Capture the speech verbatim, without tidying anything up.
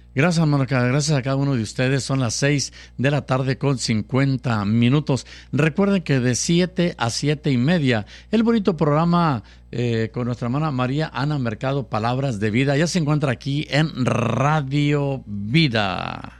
Gracias, Mónica. Gracias a cada uno de ustedes. Son las seis de la tarde con cincuenta minutos. Recuerden que de siete a siete y media, el bonito programa eh, con nuestra hermana María Ana Mercado, Palabras de Vida, ya se encuentra aquí en Radio Vida.